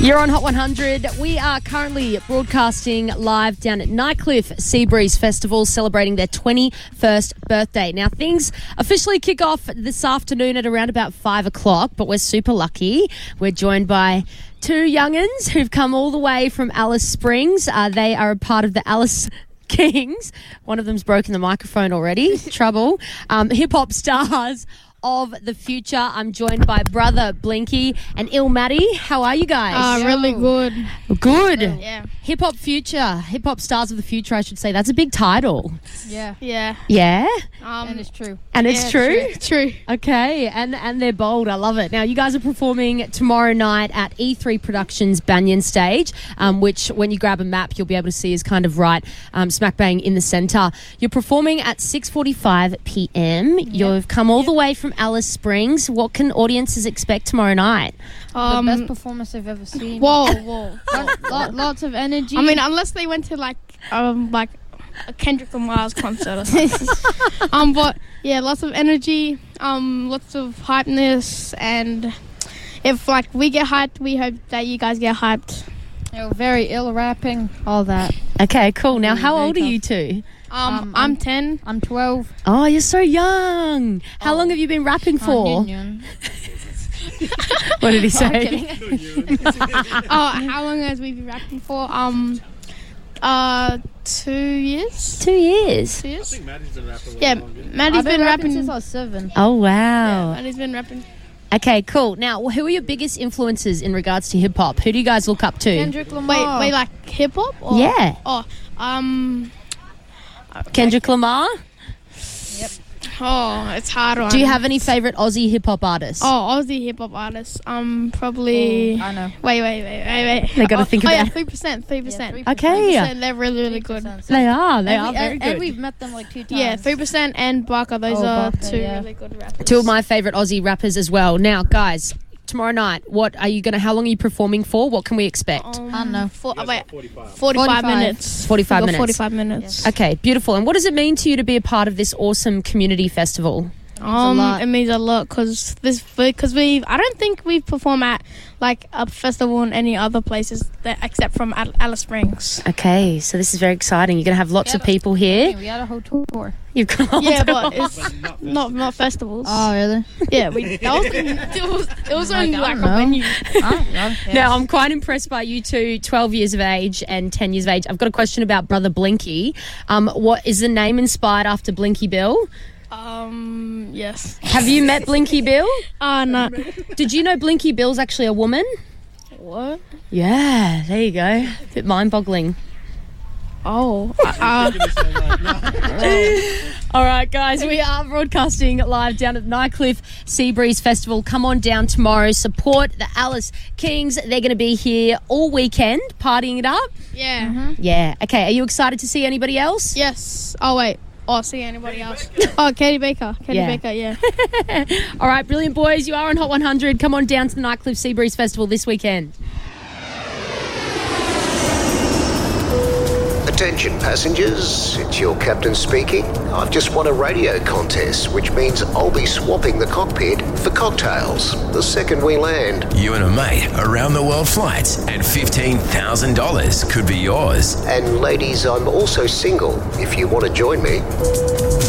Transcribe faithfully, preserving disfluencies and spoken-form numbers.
You're on Hot one hundred. We are currently broadcasting live down at Nightcliff Seabreeze Festival, celebrating their twenty-first birthday. Now, things officially kick off this afternoon at around about five o'clock, but we're super lucky. We're joined by two young'uns who've come all the way from Alice Springs. Uh, they are a part of the Alice Kings. One of them's broken the microphone already. Trouble. Um, hip-hop stars of the future. I'm joined by brother Blinky and Il Maddie. How are you guys? Uh, really good. Good. Yeah. Hip hop future, hip hop stars of the future, I should say. That's a big title. Yeah. Yeah. Yeah, Um, and it's true. and it's Yeah, true. True. Okay, and and they're bold. I love it. Now, you guys are performing tomorrow night at E three Productions Banyan Stage, um, which when you grab a map, you'll be able to see is kind of right um, smack bang in the centre. You're performing at six forty-five p.m. You've come all the way from Alice Springs. What can audiences expect tomorrow night? Um, the best performance I've ever seen. Whoa, whoa. Lot, lot, lots of energy. I mean, unless they went to like, um, like a Kendrick Lamar's concert or something. um, but yeah, lots of energy, um, lots of hypeness, and if like we get hyped, we hope that you guys get hyped. you know, very ill rapping, all that. Okay, cool. Now, how Very old are tough. you two? Um, Um, I'm I'm- ten. I'm twelve. Oh, you're so young. How Oh. long have you been rapping for? Uh, Nyon. What did he I'm say? kidding. Oh, how long has we been rapping for? Um, uh, two years. Two years. Two I years. think Maddie's been rapping a Yeah, lot longer. Maddie's I've been, been rapping. since I was seven. Oh, Yeah, wow. Maddie's been rapping. Okay, cool. Now, who are your biggest influences in regards to hip hop? Who do you guys look up to? Kendrick Lamar. Wait, wait, like hip hop? Or- Yeah. Oh, um. Kendrick Lamar? Oh, it's hard one. Do you have any favourite Aussie hip hop artists? Oh, Aussie hip hop artists. Um, probably. I know. Wait, wait, wait, wait, wait. They gotta oh, think oh, about yeah, it. three percent, three percent. Yeah, Okay. They're really, really good. They are. They and are we, very and, good. and we've met them like two times. Yeah, three percent and Barker. Those Oh, are Barker, two yeah. really good rappers. Two of my favourite Aussie rappers as well. Now, guys, tomorrow night, what are you going to, how long are you performing for? What can we expect? Um, I don't know. For, You guys wait, got forty-five. forty-five, forty-five. minutes. forty-five We got minutes. Forty-five minutes. Yes. Okay, beautiful. And what does it mean to you to be a part of this awesome community festival? Um, lot. it means a lot because this because we I don't think we perform at like a festival in any other places that, except from Al- Alice Springs. Okay, so this is very exciting. You're going to have lots Yeah, of people here. We had a whole tour. You've got Yeah, but it's But not not not festivals. Oh, really? Yeah, we that was it was it was Like, only I like don't a know. venue. Oh, yeah. Now, I'm quite impressed by you two, twelve years of age and ten years of age. I've got a question about Brother Blinky. Um, what is the name inspired after Blinky Bill? Um, yes. Have you met Blinky Bill? Uh, no. Did you know Blinky Bill's actually a woman? What? Yeah, there you go. Bit mind-boggling. Oh. Uh, All right, guys, we are broadcasting live down at Nightcliff Seabreeze Festival. Come on down tomorrow. Support the Alice Kings. They're going to be here all weekend, partying it up. yeah. Yeah. Okay, are you excited to see anybody else? Yes. Oh wait. Oh, see anybody else? Oh, Katie Baker. Katie Yeah. Baker. Yeah. All right, brilliant boys. You are on Hot one hundred. Come on down to the Nightcliff Seabreeze Festival this weekend. Attention passengers, it's your captain speaking. I've just won a radio contest, which means I'll be swapping the cockpit for cocktails the second we land. You and a mate around the world flights and fifteen thousand dollars could be yours. And ladies, I'm also single if you want to join me.